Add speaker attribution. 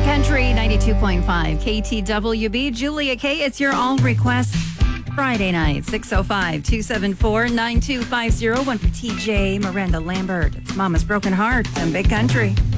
Speaker 1: Country 92.5 KTWB. Julia K. It's your all request Friday night. 605-274-9250. One for TJ, Miranda Lambert. It's Mama's Broken Heart on Big Country.